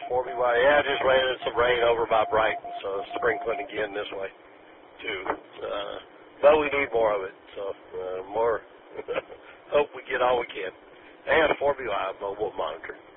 4BY. Yeah, just ran some rain over by Brighton, so sprinkling again this way too. But we need more of it, so more. Hope we get all we can. And 4BY mobile monitor.